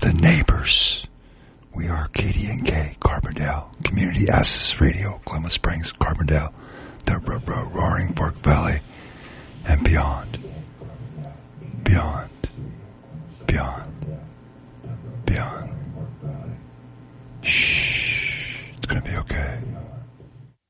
the neighbors. We are KDNK, Carbondale, Community Access Radio, Columbus Springs, Carbondale, the Roaring Fork Valley, and beyond. Beyond. Beyond. Beyond. Shh. It's going to be okay.